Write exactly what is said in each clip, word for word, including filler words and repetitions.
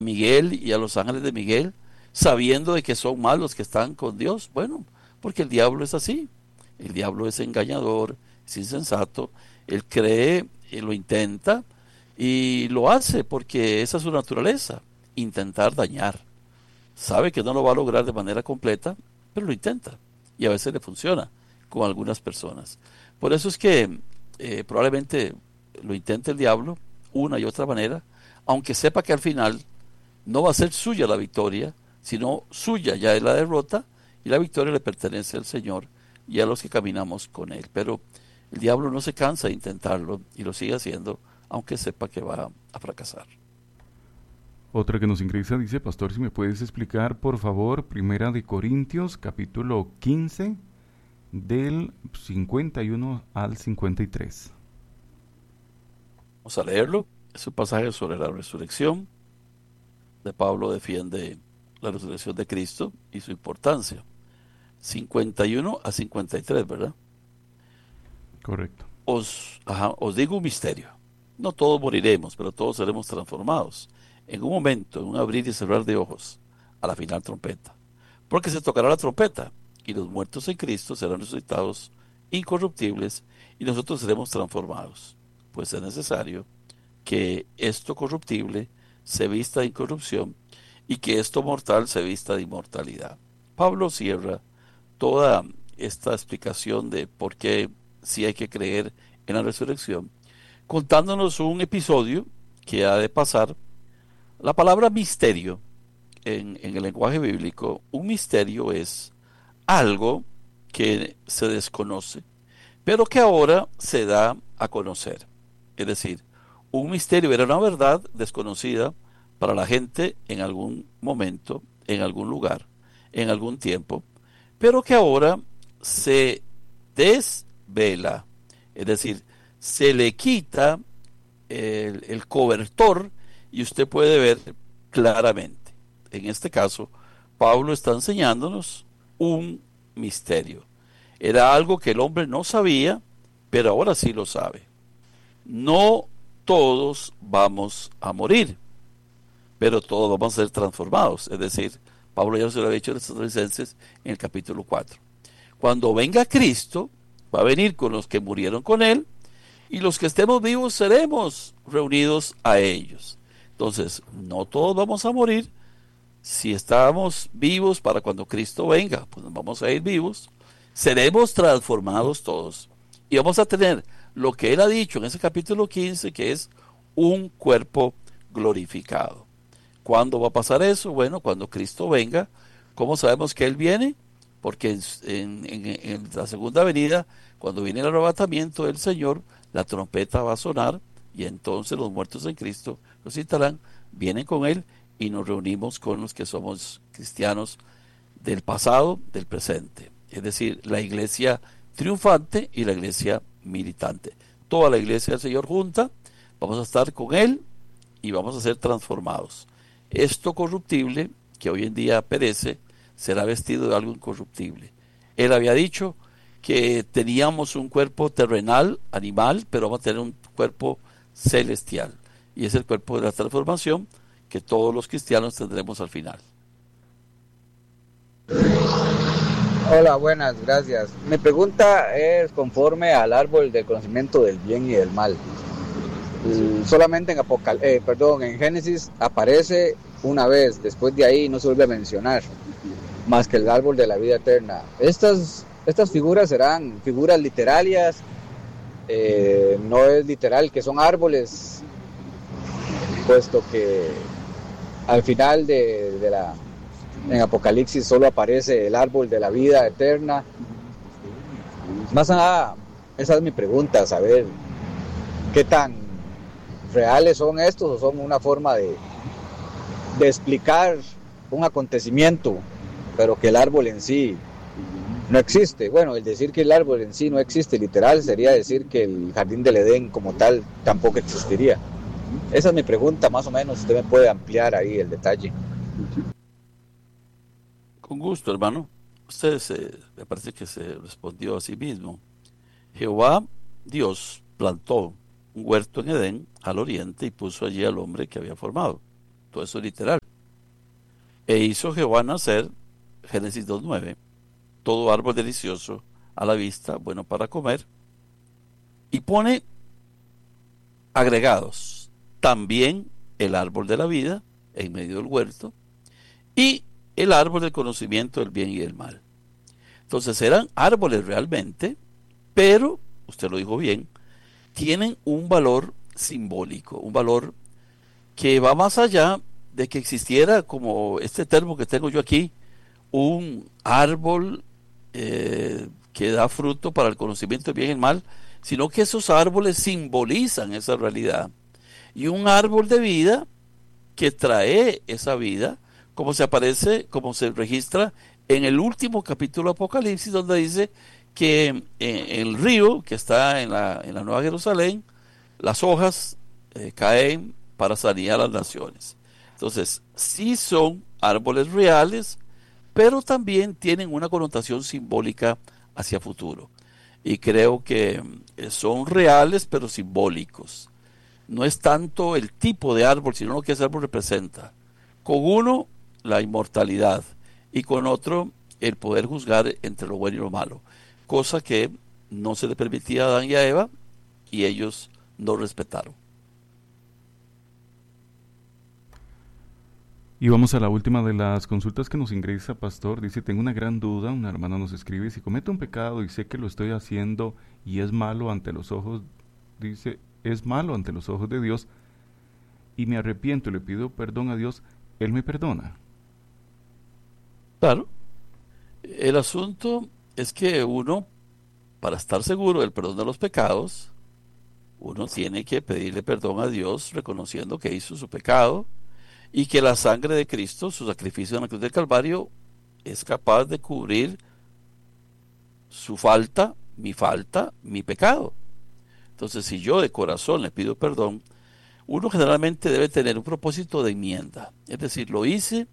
Miguel y a los ángeles de Miguel, sabiendo de que son malos que están con Dios. Bueno, porque el diablo es así. El diablo es engañador, es insensato. Él cree, él lo intenta y lo hace porque esa es su naturaleza, intentar dañar. Sabe que no lo va a lograr de manera completa, pero lo intenta. Y a veces le funciona con algunas personas. Por eso es que eh, probablemente lo intente el diablo una y otra manera, aunque sepa que al final no va a ser suya la victoria, sino suya ya es la derrota y la victoria le pertenece al Señor y a los que caminamos con Él. Pero el diablo no se cansa de intentarlo y lo sigue haciendo, aunque sepa que va a fracasar. Otra que nos ingresa dice, pastor, si me puedes explicar, por favor, Primera de Corintios, capítulo quince, del cincuenta y uno al cincuenta y tres. Vamos a leerlo. Es un pasaje sobre la resurrección. De Pablo defiende la resurrección de Cristo y su importancia. cincuenta y uno a cincuenta y tres, ¿verdad? Correcto. Os, ajá, os digo un misterio. No todos moriremos, pero todos seremos transformados. En un momento, en un abrir y cerrar de ojos, a la final trompeta. Porque se tocará la trompeta, y los muertos en Cristo serán resucitados incorruptibles, y nosotros seremos transformados. Pues es necesario que esto corruptible se vista de incorrupción, y que esto mortal se vista de inmortalidad. Pablo cierra toda esta explicación de por qué sí hay que creer en la resurrección, contándonos un episodio que ha de pasar. La palabra misterio en, en el lenguaje bíblico, un misterio es algo que se desconoce, pero que ahora se da a conocer. Es decir, un misterio era una verdad desconocida para la gente en algún momento, en algún lugar, en algún tiempo, pero que ahora se desvela, es decir, se le quita el, el cobertor y usted puede ver claramente. En este caso, Pablo está enseñándonos un misterio. Era algo que el hombre no sabía, pero ahora sí lo sabe. No todos vamos a morir, pero todos vamos a ser transformados. Es decir, Pablo ya se lo había dicho a los tesalonicenses en el capítulo cuatro. Cuando venga Cristo, va a venir con los que murieron con él, y los que estemos vivos seremos reunidos a ellos. Entonces, no todos vamos a morir. Si estamos vivos para cuando Cristo venga, pues nos vamos a ir vivos. Seremos transformados todos. Y vamos a tener lo que él ha dicho en ese capítulo quince, que es un cuerpo glorificado. ¿Cuándo va a pasar eso? Bueno, cuando Cristo venga. ¿Cómo sabemos que él viene? Porque en, en, en la segunda venida, cuando viene el arrebatamiento del Señor, la trompeta va a sonar y entonces los muertos en Cristo resucitarán, vienen con él y nos reunimos con los que somos cristianos del pasado, del presente. Es decir, la iglesia triunfante y la iglesia militante. Toda la iglesia del Señor junta, vamos a estar con él y vamos a ser transformados. Esto corruptible, que hoy en día perece, será vestido de algo incorruptible. Él había dicho que teníamos un cuerpo terrenal, animal, pero vamos a tener un cuerpo celestial. Y es el cuerpo de la transformación que todos los cristianos tendremos al final. Hola, buenas, gracias. Mi pregunta es conforme al árbol del conocimiento del bien y del mal. Y solamente en Apocal eh, perdón, en Génesis aparece una vez, después de ahí no se vuelve a mencionar, más que el árbol de la vida eterna. Estas, estas figuras serán figuras literarias, eh, no es literal que son árboles, puesto que al final de, de la en Apocalipsis solo aparece el árbol de la vida eterna. Más nada, esa es mi pregunta, saber qué tan reales son estos o son una forma de, de explicar un acontecimiento, pero que el árbol en sí no existe. Bueno, el decir que el árbol en sí no existe literal sería decir que el jardín del Edén como tal tampoco existiría. Esa es mi pregunta, más o menos, usted me puede ampliar ahí el detalle. Con gusto, hermano. Usted se, me parece que se respondió a sí mismo. Jehová, Dios, plantó un huerto en Edén, al oriente, y puso allí al hombre que había formado. todo eso es literal. E hizo Jehová nacer, Génesis dos nueve, todo árbol delicioso a la vista, bueno para comer, y pone agregados también el árbol de la vida en medio del huerto y el árbol del conocimiento del bien y del mal. Entonces eran árboles realmente, pero, usted lo dijo bien, tienen un valor simbólico, un valor que va más allá de que existiera, como este termo que tengo yo aquí, un árbol eh, que da fruto para el conocimiento del bien y el mal, sino que esos árboles simbolizan esa realidad. Y un árbol de vida que trae esa vida, como se aparece, como se registra en el último capítulo de Apocalipsis, donde dice que en el río que está en la, en la Nueva Jerusalén, las hojas eh, caen para sanear a las naciones. Entonces, sí son árboles reales, pero también tienen una connotación simbólica hacia futuro. Y creo que son reales, pero simbólicos. No es tanto el tipo de árbol, sino lo que ese árbol representa. Con uno, la inmortalidad, y con otro, el poder juzgar entre lo bueno y lo malo. Cosa que no se le permitía a Adán y a Eva, y ellos no respetaron. Y vamos a la última de las consultas que nos ingresa, pastor. Dice, tengo una gran duda, una hermana nos escribe, si cometo un pecado y sé que lo estoy haciendo y es malo ante los ojos, dice, es malo ante los ojos de Dios, y me arrepiento y le pido perdón a Dios, ¿Él me perdona? Claro. El asunto es que uno, para estar seguro del perdón de los pecados, uno tiene que pedirle perdón a Dios reconociendo que hizo su pecado, y que la sangre de Cristo, su sacrificio en la cruz del Calvario, es capaz de cubrir su falta, mi falta, mi pecado. Entonces, si yo de corazón le pido perdón, uno generalmente debe tener un propósito de enmienda. Es decir, lo hice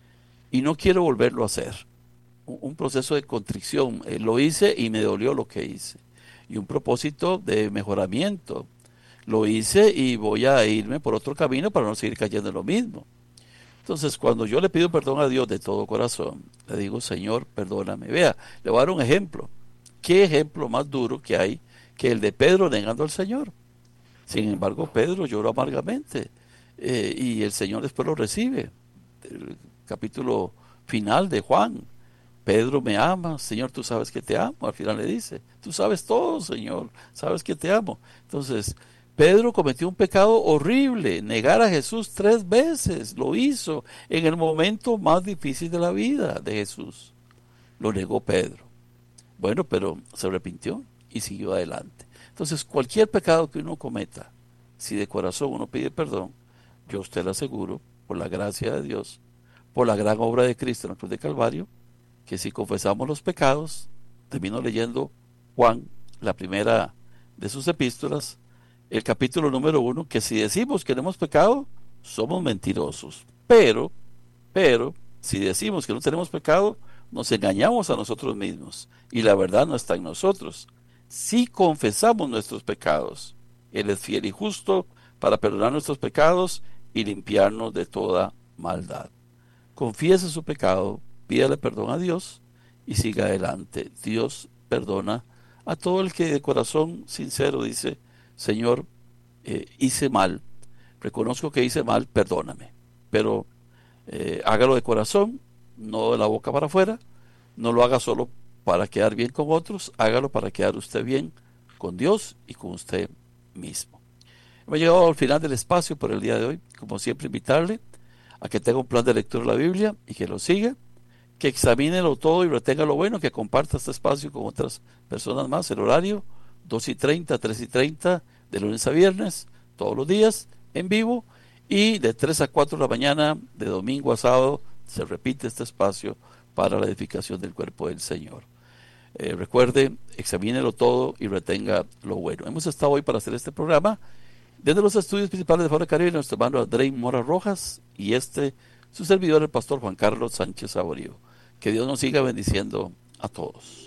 y no quiero volverlo a hacer. Un proceso de contrición. Eh, lo hice y me dolió lo que hice. Y un propósito de mejoramiento. Lo hice y voy a irme por otro camino para no seguir cayendo en lo mismo. Entonces, cuando yo le pido perdón a Dios de todo corazón, le digo, Señor, perdóname. Vea, le voy a dar un ejemplo. ¿Qué ejemplo más duro que hay que el de Pedro negando al Señor? Sin embargo, Pedro lloró amargamente eh, y el Señor después lo recibe. El capítulo final de Juan. Pedro me ama, Señor, tú sabes que te amo. Al final le dice, tú sabes todo, Señor, sabes que te amo. Entonces, Pedro cometió un pecado horrible, negar a Jesús tres veces, lo hizo en el momento más difícil de la vida de Jesús. Lo negó Pedro. Bueno, pero se arrepintió y siguió adelante. Entonces, cualquier pecado que uno cometa, si de corazón uno pide perdón, yo a usted le aseguro, por la gracia de Dios, por la gran obra de Cristo en la cruz de Calvario, que si confesamos los pecados, termino leyendo Juan, la primera de sus epístolas, el capítulo número uno, que si decimos que no hemos pecado, somos mentirosos. Pero, pero, si decimos que no tenemos pecado, nos engañamos a nosotros mismos, y la verdad no está en nosotros. Si confesamos nuestros pecados, Él es fiel y justo para perdonar nuestros pecados y limpiarnos de toda maldad. Confiese su pecado, pídale perdón a Dios y siga adelante. Dios perdona a todo el que de corazón sincero dice, Señor, eh, hice mal, reconozco que hice mal, perdóname. Pero eh, hágalo de corazón, no de la boca para afuera, no lo haga solo para quedar bien con otros, hágalo para quedar usted bien con Dios y con usted mismo. Hemos llegado al final del espacio por el día de hoy. Como siempre, invitarle a que tenga un plan de lectura de la Biblia y que lo siga, que examínelo todo y retenga lo bueno, que comparta este espacio con otras personas más. El horario, dos y treinta, tres y treinta, de lunes a viernes, todos los días, en vivo, y de tres a cuatro de la mañana, de domingo a sábado, se repite este espacio para la edificación del cuerpo del Señor. Eh, recuerde, examínelo todo y retenga lo bueno. Hemos estado hoy para hacer este programa desde los estudios principales de Faro Caribe, nuestro hermano Andrei Mora Rojas y este, su servidor, el pastor Juan Carlos Sánchez Saborío. Que Dios nos siga bendiciendo a todos.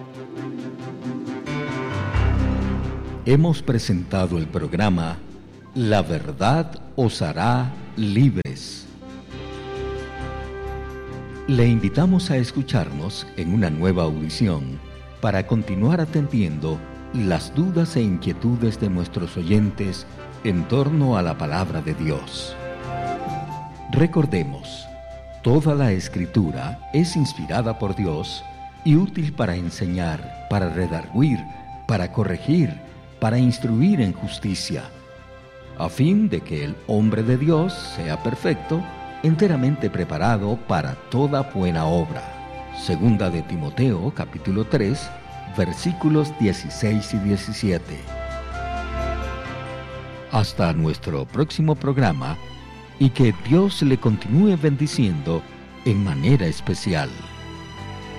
Hemos presentado el programa La verdad os hará libres. Le invitamos a escucharnos en una nueva audición para continuar atendiendo las dudas e inquietudes de nuestros oyentes en torno a la palabra de Dios. Recordemos, toda la Escritura es inspirada por Dios y útil para enseñar, para redarguir, para corregir, para instruir en justicia, a fin de que el hombre de Dios sea perfecto, enteramente preparado para toda buena obra. Segunda de Timoteo, capítulo tres, versículos dieciséis y diecisiete. Hasta nuestro próximo programa, y que Dios le continúe bendiciendo en manera especial.